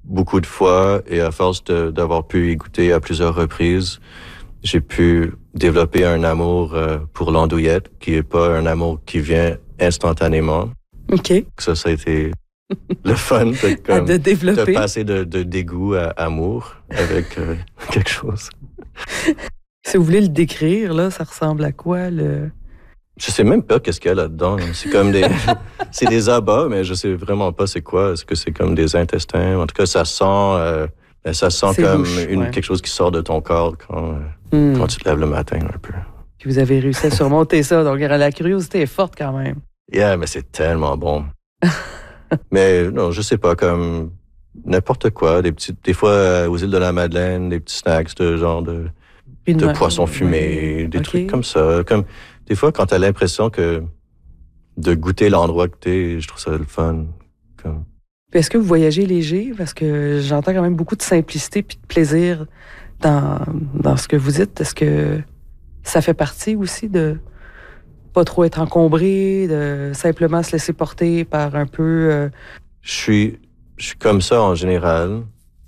beaucoup de fois et à force d'avoir pu y goûter à plusieurs reprises, j'ai pu développer un amour pour l'andouillette, qui est pas un amour qui vient instantanément. OK. Ça a été le fun de développer. De passer de dégoût à amour avec quelque chose. Si vous voulez le décrire, là, ça ressemble à quoi, le... Je sais même pas qu'est-ce qu'il y a là-dedans. C'est comme c'est des abats, mais je sais vraiment pas c'est quoi. Est-ce que c'est comme des intestins? En tout cas, ça sent comme louche, quelque chose qui sort de ton corps quand tu te lèves le matin un peu. Puis vous avez réussi à surmonter ça, donc la curiosité est forte quand même. Yeah, mais c'est tellement bon. Mais non, je sais pas, comme n'importe quoi, des fois aux îles de la Madeleine, des petits snacks de genre de poissons fumés, des trucs comme ça. Comme des fois, quand t'as l'impression que de goûter l'endroit que t'es, je trouve ça le fun. Comme... Puis est-ce que vous voyagez léger? Parce que j'entends quand même beaucoup de simplicité puis de plaisir dans ce que vous dites. Est-ce que ça fait partie aussi de pas trop être encombré, de simplement se laisser porter par un peu... Je suis comme ça en général.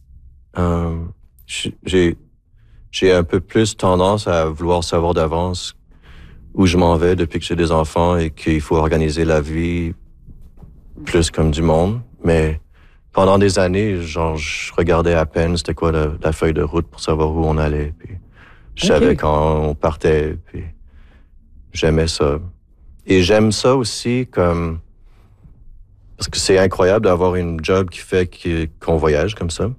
J'ai un peu plus tendance à vouloir savoir d'avance où je m'en vais depuis que j'ai des enfants et qu'il faut organiser la vie plus comme du monde. Mais pendant des années, genre, je regardais à peine c'était quoi la feuille de route pour savoir où on allait. Puis je savais quand on partait. Puis j'aimais ça. Et j'aime ça aussi comme... Parce que c'est incroyable d'avoir une job qui fait qu'on voyage comme ça.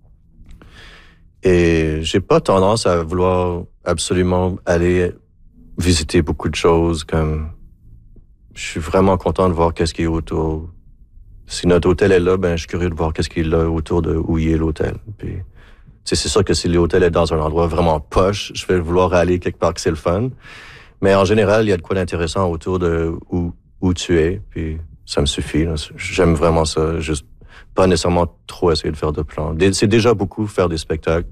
Et j'ai pas tendance à vouloir absolument aller visiter beaucoup de choses. Comme je suis vraiment content de voir qu'est-ce qui est autour. Si notre hôtel est là, ben je suis curieux de voir qu'est-ce qui est là autour de où il est l'hôtel. Puis c'est sûr que si l'hôtel est dans un endroit vraiment poche, je vais vouloir aller quelque part que c'est le fun. Mais en général, il y a de quoi d'intéressant autour de où tu es. Puis ça me suffit. Là. J'aime vraiment ça. Juste pas nécessairement trop essayer de faire de plans. C'est déjà beaucoup faire des spectacles.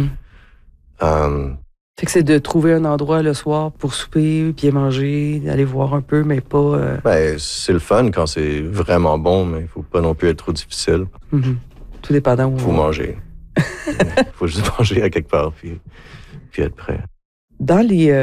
Fait que c'est de trouver un endroit le soir pour souper, bien manger, aller voir un peu, mais pas... Ben, c'est le fun quand c'est vraiment bon, mais il faut pas non plus être trop difficile. Tout dépendant où... Faut manger. Faut juste manger à quelque part, puis être prêt. Dans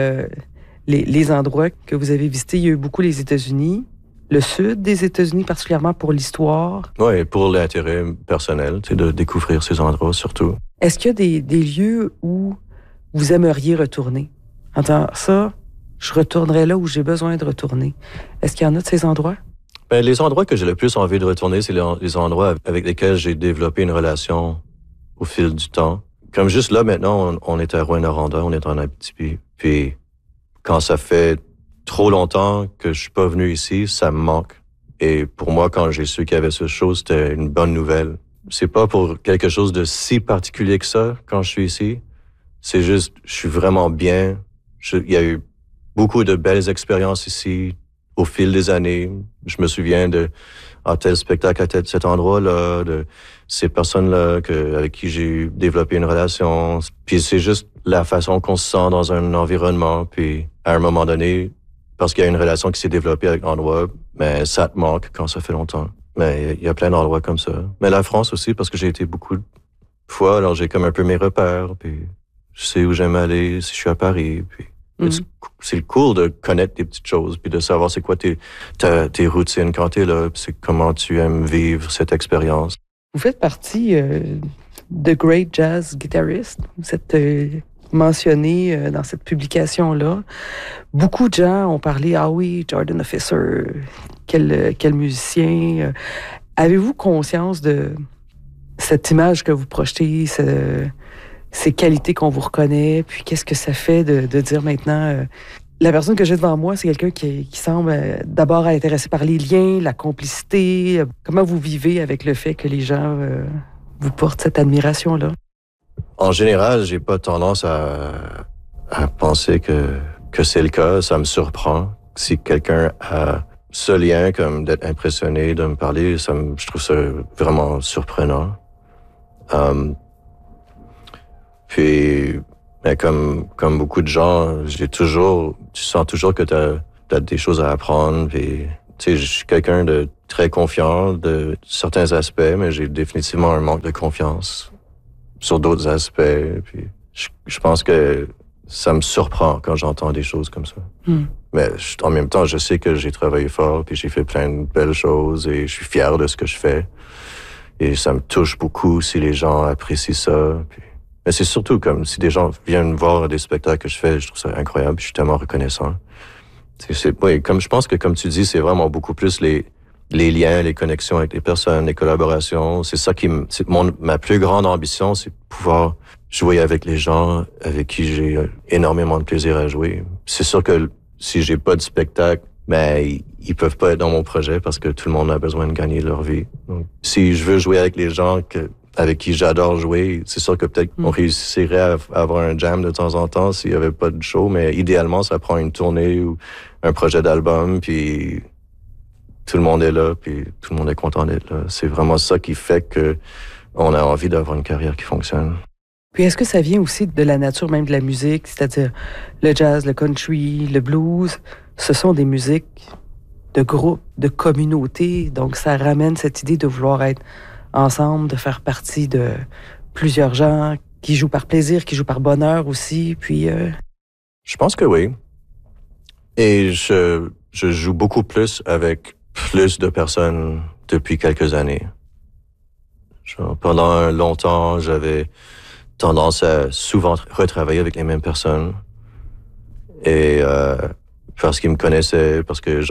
les endroits que vous avez visités, il y a eu beaucoup les États-Unis, le sud des États-Unis, particulièrement pour l'histoire. Oui, pour l'intérêt personnel, c'est de découvrir ces endroits surtout. Est-ce qu'il y a des lieux où vous aimeriez retourner? En disant, ça, je retournerai là où j'ai besoin de retourner. Est-ce qu'il y en a de ces endroits? Ben, les endroits que j'ai le plus envie de retourner, c'est les endroits avec lesquels j'ai développé une relation au fil du temps. Comme juste là, maintenant, on est à Rouyn-Noranda, on est en Abitibi. Puis, quand ça fait trop longtemps que je suis pas venu ici, ça me manque. Et pour moi, quand j'ai su qu'il y avait ce show, c'était une bonne nouvelle. C'est pas pour quelque chose de si particulier que ça, quand je suis ici. C'est juste, je suis vraiment bien. Il y a eu beaucoup de belles expériences ici au fil des années. Je me souviens de tel spectacle à cet endroit-là, de ces personnes-là avec qui j'ai développé une relation. Puis c'est juste la façon qu'on se sent dans un environnement. Puis à un moment donné, parce qu'il y a une relation qui s'est développée avec l'endroit, mais ça te manque quand ça fait longtemps. Mais il y a plein d'endroits comme ça. Mais la France aussi, parce que j'ai été beaucoup de fois, alors j'ai comme un peu mes repères, puis je sais où j'aime aller si je suis à Paris, puis c'est cool de connaître des petites choses, puis de savoir c'est quoi tes routines quand t'es là, puis c'est comment tu aimes vivre cette expérience. Vous faites partie de Great Jazz Guitarist. Vous êtes mentionné dans cette publication-là. Beaucoup de gens ont parlé, ah oui, Jordan Officer, quel musicien. Avez-vous conscience de cette image que vous projetez, ces qualités qu'on vous reconnaît, puis qu'est-ce que ça fait de dire maintenant... la personne que j'ai devant moi, c'est quelqu'un qui semble d'abord être intéressé par les liens, la complicité. Comment vous vivez avec le fait que les gens vous portent cette admiration-là? En général, j'ai pas tendance à penser que c'est le cas. Ça me surprend. Si quelqu'un a ce lien, comme d'être impressionné, de me parler, je trouve ça vraiment surprenant. Puis, mais comme beaucoup de gens, tu sens toujours que t'as des choses à apprendre, puis Tu sais, je suis quelqu'un de très confiant de certains aspects, mais j'ai définitivement un manque de confiance sur d'autres aspects. Puis je pense que ça me surprend quand j'entends des choses comme ça. Mais en même temps, je sais que j'ai travaillé fort, puis j'ai fait plein de belles choses, et je suis fier de ce que je fais. Et ça me touche beaucoup si les gens apprécient ça. Puis... Mais c'est surtout comme si des gens viennent voir des spectacles que je fais, je trouve ça incroyable, je suis tellement reconnaissant. Oui, comme je pense que, comme tu dis, c'est vraiment beaucoup plus les liens, les connexions avec les personnes, les collaborations. C'est ça ma plus grande ambition, c'est de pouvoir jouer avec les gens avec qui j'ai énormément de plaisir à jouer. C'est sûr que si j'ai pas de spectacle, ben, ils peuvent pas être dans mon projet parce que tout le monde a besoin de gagner leur vie. Donc, si je veux jouer avec les gens avec qui j'adore jouer, c'est sûr que peut-être on réussirait à avoir un jam de temps en temps s'il y avait pas de show, mais idéalement, ça prend une tournée ou un projet d'album, puis tout le monde est là, puis tout le monde est content d'être là. C'est vraiment ça qui fait que on a envie d'avoir une carrière qui fonctionne. Puis est-ce que ça vient aussi de la nature même de la musique, c'est-à-dire le jazz, le country, le blues, ce sont des musiques de groupe, de communauté, donc ça ramène cette idée de vouloir être ensemble, de faire partie de plusieurs gens qui jouent par plaisir, qui jouent par bonheur aussi, puis... Je pense que oui. Et je joue beaucoup plus avec plus de personnes depuis quelques années. Pendant longtemps, j'avais tendance à souvent retravailler avec les mêmes personnes. Et parce qu'ils me connaissaient, parce que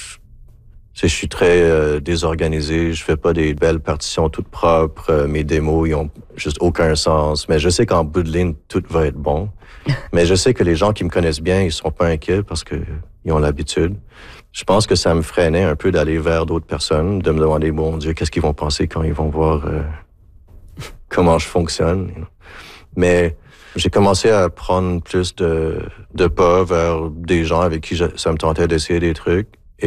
je suis très désorganisé, je fais pas des belles partitions toutes propres, mes démos, ils ont juste aucun sens. Mais je sais qu'en bout de ligne, tout va être bon. Mais je sais que les gens qui me connaissent bien, ils sont pas inquiets parce que ils ont l'habitude. Je pense que ça me freinait un peu d'aller vers d'autres personnes, de me demander, bon Dieu, qu'est-ce qu'ils vont penser quand ils vont voir comment je fonctionne. You know? Mais j'ai commencé à prendre plus de pas vers des gens avec qui ça me tentait d'essayer des trucs.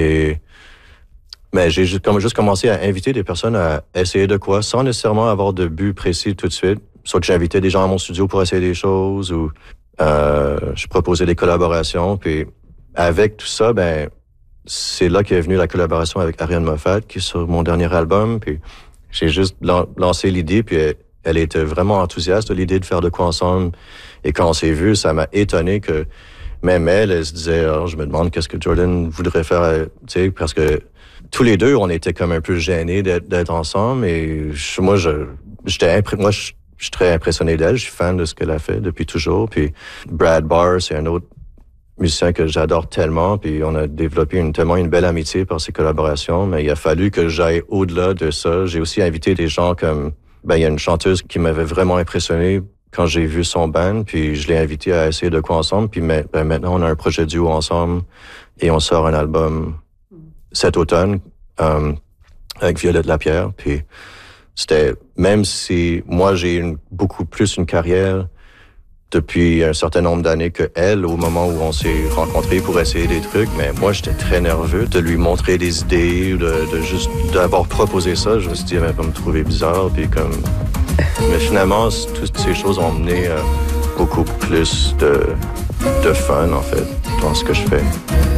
Mais j'ai juste commencé à inviter des personnes à essayer de quoi, sans nécessairement avoir de but précis tout de suite. Soit que j'invitais des gens à mon studio pour essayer des choses, ou je proposais des collaborations. Puis avec tout ça, ben c'est là qu'est venue la collaboration avec Ariane Moffat, qui est sur mon dernier album. Puis j'ai juste lancé l'idée, puis elle était vraiment enthousiaste de l'idée de faire de quoi ensemble. Et quand on s'est vu, ça m'a étonné que même elle se disait, oh, je me demande qu'est-ce que Jordan voudrait faire, tu sais, parce que tous les deux, on était comme un peu gênés d'être ensemble. Et moi, je suis très impressionné d'elle. Je suis fan de ce qu'elle a fait depuis toujours. Puis Brad Barr, c'est un autre musicien que j'adore tellement. Puis on a développé tellement une belle amitié par ces collaborations. Mais il a fallu que j'aille au-delà de ça. J'ai aussi invité des gens comme... il y a une chanteuse qui m'avait vraiment impressionné quand j'ai vu son band. Puis je l'ai invité à essayer de quoi ensemble. Puis maintenant, on a un projet duo ensemble. Et on sort un album cet automne avec Violette Lapierre. Puis c'était, même si moi j'ai beaucoup plus une carrière depuis un certain nombre d'années que elle, au moment où on s'est rencontrés pour essayer des trucs, mais moi j'étais très nerveux de lui montrer des idées, de juste d'avoir proposé ça. Je me suis dit, elle va me trouver bizarre, puis comme... Mais finalement, toutes ces choses ont mené beaucoup plus de fun, en fait, dans ce que je fais.